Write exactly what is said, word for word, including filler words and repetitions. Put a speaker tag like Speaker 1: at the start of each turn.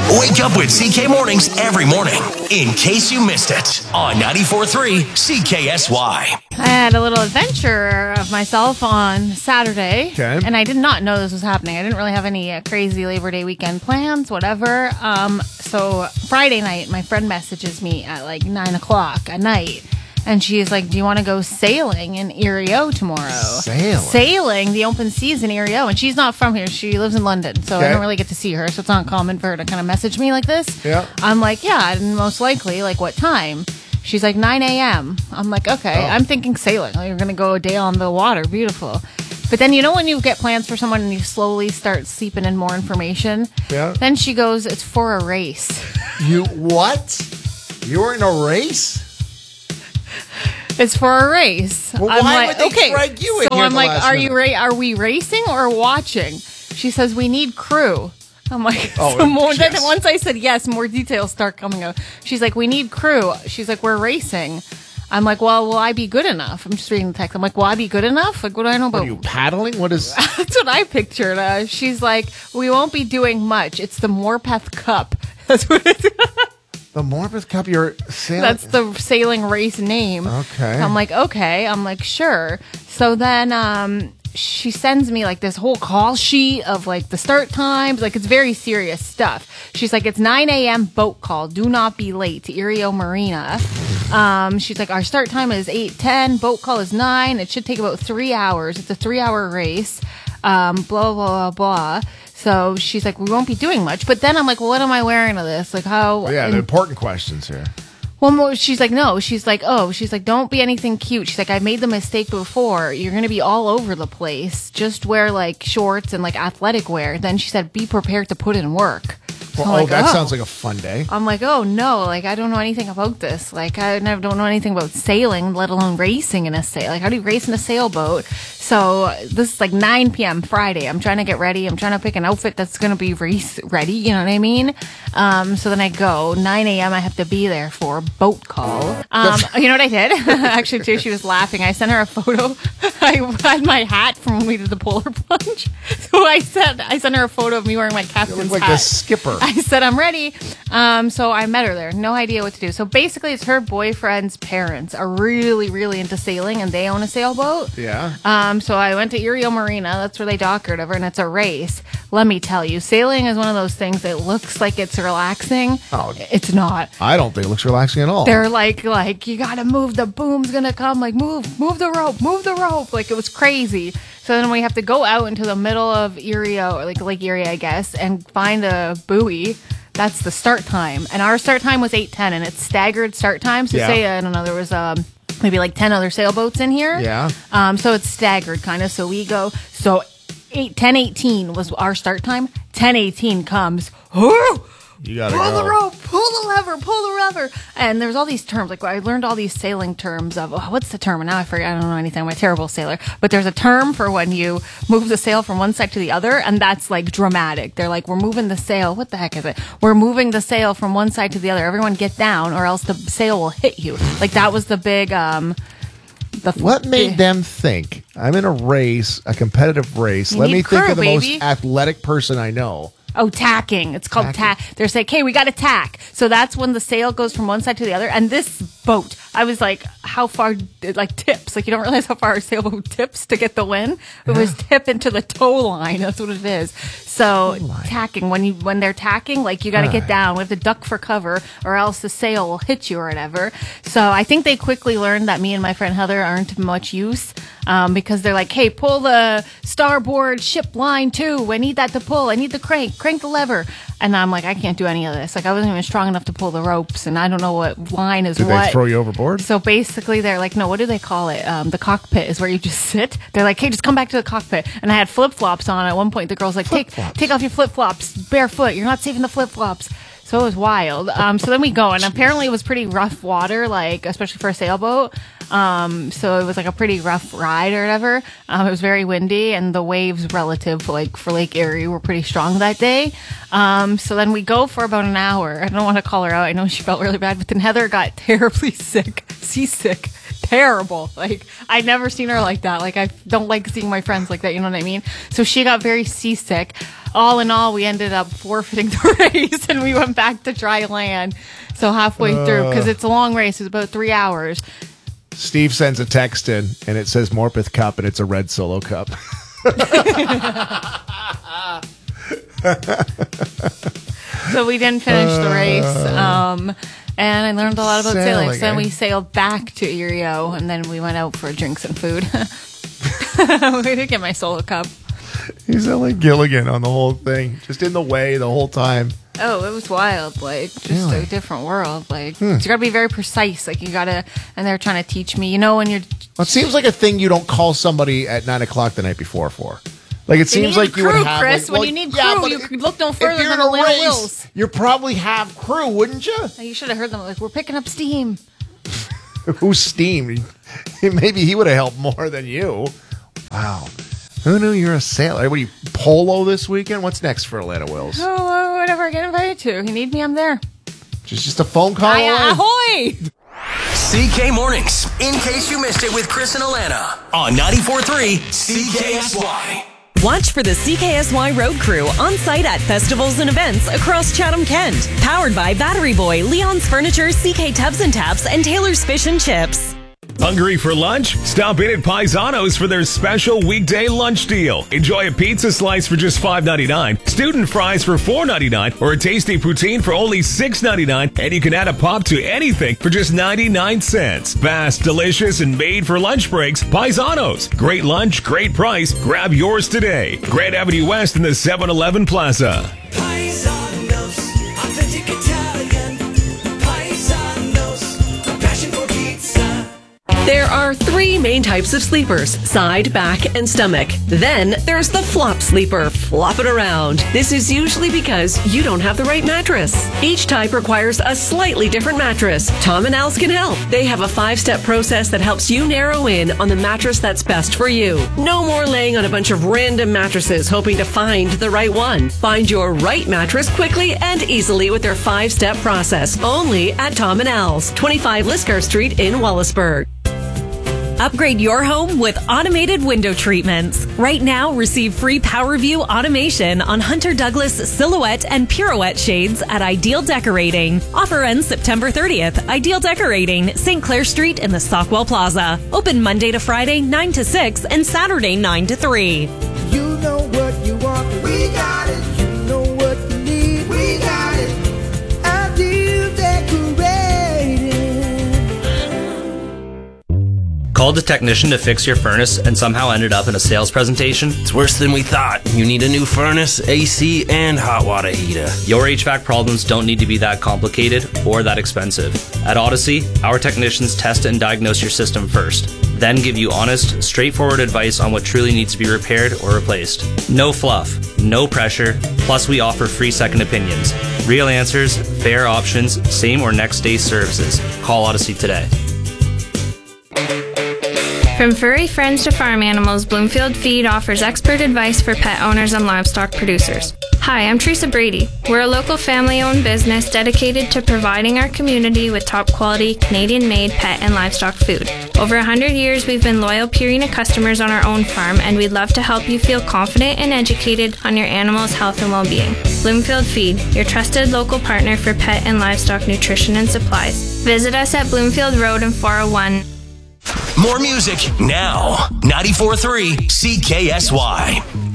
Speaker 1: Wake up with C K Mornings every morning, in case you missed it, on ninety-four point three C K S Y.
Speaker 2: I had a little adventure of myself on Saturday,
Speaker 3: Okay.
Speaker 2: and I did not know this was happening. I didn't really have any uh, crazy Labor Day weekend plans, whatever. Um, so Friday night, my friend messages me at like nine o'clock at night, and she's like, do you want to go sailing in Erie O tomorrow?
Speaker 3: Sailing?
Speaker 2: Sailing, the open seas in Erie O. And she's not from here. She lives in London, so
Speaker 3: Okay.
Speaker 2: I don't really get to see her, so it's not common for her to kind of message me like this.
Speaker 3: Yeah.
Speaker 2: I'm like, yeah, and most likely, like, what time? She's like, nine a.m. I'm like, okay.
Speaker 3: Oh.
Speaker 2: I'm thinking sailing. Like, you're going to go a day on the water. Beautiful. But then, you know, when you get plans for someone and you slowly start seeping in more information?
Speaker 3: Yeah.
Speaker 2: Then she goes, it's for a race.
Speaker 3: You what? You were in a race?
Speaker 2: It's for a race.
Speaker 3: Well,
Speaker 2: I'm
Speaker 3: why
Speaker 2: like,
Speaker 3: would they
Speaker 2: okay.
Speaker 3: drag you in
Speaker 2: so
Speaker 3: here
Speaker 2: I'm
Speaker 3: at the
Speaker 2: like,
Speaker 3: last
Speaker 2: are you
Speaker 3: minute?
Speaker 2: ra- Are we racing or watching? She says we need crew. I'm like,
Speaker 3: Oh,
Speaker 2: so more,
Speaker 3: yes.
Speaker 2: then once I said yes, more details start coming out. She's like, we need crew. She's like, we're racing. I'm like, well, will I be good enough? I'm just reading the text. I'm like, will I be good enough? Like, what do I know
Speaker 3: Are
Speaker 2: about?
Speaker 3: you paddling? What is...
Speaker 2: That's what I pictured. Uh, she's like, we won't be doing much. It's the Morpeth Cup. That's what it is.
Speaker 3: The Morpeth Cup, you're sailing...
Speaker 2: That's the sailing race name.
Speaker 3: Okay.
Speaker 2: I'm like, okay. I'm like, sure. So then um, she sends me like this whole call sheet of like the start times. Like, it's very serious stuff. She's like, it's nine a.m. boat call. Do not be late to Erie O Marina. Um, she's like, our start time is eight ten. Boat call is nine. It should take about three hours. It's a three hour race. Um, blah, blah, blah, blah. So she's like, we won't be doing much. But then I'm like, well, what am I wearing to this? Like, how?
Speaker 3: Oh, yeah,
Speaker 2: and-
Speaker 3: the important questions here.
Speaker 2: Well, more, she's like, no. She's like, oh, she's like, don't be anything cute. She's like, I made the mistake before. You're going to be all over the place. Just wear like shorts and like athletic wear. Then she said, be prepared to put in work. So
Speaker 3: Well,
Speaker 2: I'm
Speaker 3: oh,
Speaker 2: like,
Speaker 3: that sounds like a fun day.
Speaker 2: I'm like, oh no, like I don't know anything about this. Like I never don't know anything about sailing, let alone racing in a sail. Like how do you race in a sailboat? So this is like nine p.m. Friday. I'm trying to get ready. I'm trying to pick an outfit that's going to be race ready. You know what I mean? Um, so then I go nine a.m. I have to be there for a boat call. Um, you know what I did? Actually, too, she was laughing. I sent her a photo. I had my hat from when we did the polar plunge. So I said, I sent her a photo of me wearing my
Speaker 3: You
Speaker 2: captain's
Speaker 3: look like
Speaker 2: hat.
Speaker 3: the skipper.
Speaker 2: I said, I'm ready. Um, so I met her there. No idea what to do. So basically, it's her boyfriend's parents are really, really into sailing, and they own a sailboat.
Speaker 3: Yeah.
Speaker 2: Um, so I went to Erie O Marina. That's where they dock or whatever, and it's a race. Let me tell you, sailing is one of those things that looks like it's relaxing.
Speaker 3: Oh.
Speaker 2: It's not.
Speaker 3: I don't think it looks relaxing at all.
Speaker 2: They're like, like you gotta move. The boom's gonna come. Like move, move the rope, move the rope. Like it was crazy. So then we have to go out into the middle of Erie, or like Lake Erie, I guess, and find a buoy. That's the start time, and our start time was eight ten, and it's staggered start times. So
Speaker 3: Yeah.
Speaker 2: say I don't know, there was um maybe like ten other sailboats in here.
Speaker 3: Yeah.
Speaker 2: Um. So it's staggered kind of. So we go. So eight ten eighteen was our start time. Ten eighteen comes. Whoo!
Speaker 3: You gotta
Speaker 2: pull
Speaker 3: go.
Speaker 2: the rope, pull the lever, pull the lever. And there's all these terms. Like I learned all these sailing terms of, oh, what's the term? And now I forget. I don't know anything. I'm a terrible sailor. But there's a term for when you move the sail from one side to the other. And that's like dramatic. They're like, we're moving the sail. What the heck is it? We're moving the sail from one side to the other. Everyone get down or else the sail will hit you. Like that was the big, um, the
Speaker 3: What made them think I'm in a race, a competitive race?
Speaker 2: You
Speaker 3: Let
Speaker 2: need
Speaker 3: me think
Speaker 2: crew,
Speaker 3: of the
Speaker 2: baby.
Speaker 3: most athletic person I know.
Speaker 2: Oh, tacking. It's called
Speaker 3: Tacking.
Speaker 2: tack. They're saying, okay, we got to tack. So that's when the sail goes from one side to the other. And this boat, I was like, how far, like tips. Like you don't realize how far a sailboat tips to get the wind. It was tip into the tow line. That's what it is. So
Speaker 3: line.
Speaker 2: tacking, when you when they're tacking, like you got to get down. We have to duck for cover or else the sail will hit you or whatever. So I think they quickly learned that me and my friend Heather aren't much use um, because they're like, hey, pull the starboard ship line too. I need that to pull. I need the crank. Crank the lever. And I'm like, I can't do any of this. Like I wasn't even strong enough to pull the ropes and I don't know what line is
Speaker 3: Did
Speaker 2: what.
Speaker 3: they throw you overboard?
Speaker 2: So basically, they're like, no, what do they call it? Um, the cockpit is where you just sit. They're like, hey, just come back to the cockpit. And I had flip flops on. At one point, the girl's like, take
Speaker 3: Flip-flops.
Speaker 2: take off your flip flops, barefoot. You're not saving the flip flops. So it was wild. Um, so then we go, and apparently it was pretty rough water, like especially for a sailboat. Um, so it was like a pretty rough ride or whatever. Um, it was very windy, and the waves relative like for Lake Erie were pretty strong that day. Um, so then we go for about an hour. I don't want to call her out. I know she felt really bad, but then Heather got terribly sick, seasick. Terrible. Like, I'd never seen her like that. Like, I don't like seeing my friends like that. You know what I mean? So she got very seasick. All in all, we ended up forfeiting the race, and we went back to dry land. So halfway uh, through, because it's a long race, it's about three hours.
Speaker 3: Steve sends a text in, and it says Morpeth Cup, and it's a red Solo Cup.
Speaker 2: So we didn't finish the race. Um, And I learned a lot about sailing. sailing. So then we sailed back to Erio, and then we went out for drinks and food. We did get my Solo Cup.
Speaker 3: You sound like Gilligan on the whole thing. Just in the way the whole time.
Speaker 2: Oh, it was wild. Like, just really? a different world. Like, hmm. you got to be very precise. Like, you got to, and they're trying to teach me, you know, when you're.
Speaker 3: Well, it seems like a thing you don't call somebody at nine o'clock the night before for. Like, it
Speaker 2: you
Speaker 3: seems like
Speaker 2: crew,
Speaker 3: you would have.
Speaker 2: Chris,
Speaker 3: like,
Speaker 2: when
Speaker 3: well,
Speaker 2: you need
Speaker 3: yeah,
Speaker 2: crew, you
Speaker 3: if,
Speaker 2: could look no further than
Speaker 3: a
Speaker 2: Atlanta
Speaker 3: race,
Speaker 2: Wills.
Speaker 3: You probably have crew, wouldn't you?
Speaker 2: You should have heard them. Like, we're picking up steam.
Speaker 3: Who's steam? Maybe he would have helped more than you. Wow. Who knew you're a sailor? What do you polo this weekend? What's next for Atlanta Wills?
Speaker 2: Oh, uh, whatever I get invited to. You need me, I'm there.
Speaker 3: Just, just a phone call away.
Speaker 2: Ahoy!
Speaker 1: C K Mornings, in case you missed it with Chris and Alana on ninety-four point three C K S Y.
Speaker 4: Watch for the C K S Y Road Crew on site at festivals and events across Chatham-Kent. Powered by Battery Boy, Leon's Furniture, C K Tubs and Taps, and Taylor's Fish and Chips.
Speaker 5: Hungry for lunch? Stop in at Paisanos for their special weekday lunch deal. Enjoy a pizza slice for just five ninety-nine, student fries for four ninety-nine, or a tasty poutine for only six ninety-nine, and you can add a pop to anything for just ninety-nine cents. Fast, delicious, and made for lunch breaks. Paisanos. Great lunch, great price. Grab yours today. Grand Avenue West in the seven eleven Plaza.
Speaker 6: Paisanos, authentic Italian. Paisanos, a passion for pizza.
Speaker 4: There are three main types of sleepers: side, back, and stomach. Then there's the flop sleeper. Flop it around. This is usually because you don't have the right mattress. Each type requires a slightly different mattress. Tom and Al's can help. They have a five-step process that helps you narrow in on the mattress that's best for you. No more laying on a bunch of random mattresses hoping to find the right one. Find your right mattress quickly and easily with their five-step process. Only at Tom and Al's, twenty-five Lisgar Street in Wallaceburg. Upgrade your home with automated window treatments. Right now, receive free PowerView automation on Hunter Douglas Silhouette and Pirouette shades at Ideal Decorating. Offer ends September thirtieth. Ideal Decorating, Saint Clair Street in the Stockwell Plaza. Open Monday to Friday, nine to six, and Saturday, nine to three.
Speaker 6: You know what you want, we got it. You know what you need, we got it. Ideal Decorating.
Speaker 7: Called a technician to fix your furnace and somehow ended up in a sales presentation?
Speaker 8: It's worse than we thought. You need a new furnace, A C, and hot water heater.
Speaker 7: Your H V A C problems don't need to be that complicated or that expensive. At Odyssey, our technicians test and diagnose your system first, then give you honest, straightforward advice on what truly needs to be repaired or replaced. No fluff, no pressure, plus we offer free second opinions. Real answers, fair options, same or next day services. Call Odyssey today.
Speaker 9: From furry friends to farm animals, Bloomfield Feed offers expert advice for pet owners and livestock producers. Hi, I'm Teresa Brady. We're a local family-owned business dedicated to providing our community with top-quality, Canadian-made pet and livestock food. Over one hundred years, we've been loyal Purina customers on our own farm, and we'd love to help you feel confident and educated on your animal's health and well-being. Bloomfield Feed, your trusted local partner for pet and livestock nutrition and supplies. Visit us at Bloomfield Road in four oh one.
Speaker 1: More music now. ninety-four point three C K S Y.